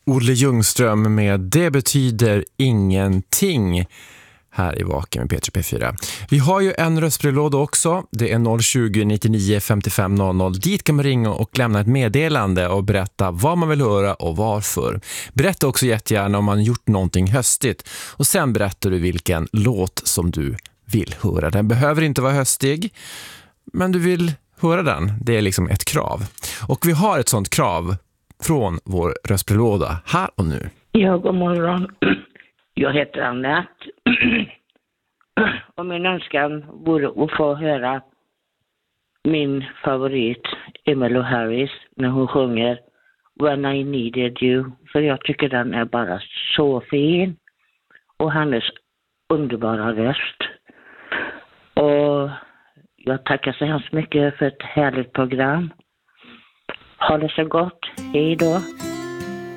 Olle Ljungström med Det betyder ingenting här i Vaken med Petri P4. Vi har ju en röstbrevlåda också. Det är 020 99 55 00. Dit kan man ringa och lämna ett meddelande och berätta vad man vill höra och varför. Berätta också jättegärna om man gjort någonting höstigt. Och sen berättar du vilken låt som du vill höra. Den behöver inte vara höstig, men du vill höra den. Det är liksom ett krav. Och vi har ett sånt krav från vår röstbrevlåda här och nu. Ja, god morgon. Jag heter Annette. Och min önskan vore att få höra min favorit Emmylou Harris när hon sjunger When I Needed You. För jag tycker den är bara så fin. Och hennes underbara röst. Och jag tackar så hemskt mycket för ett härligt program. Ha det så gott. Hej då.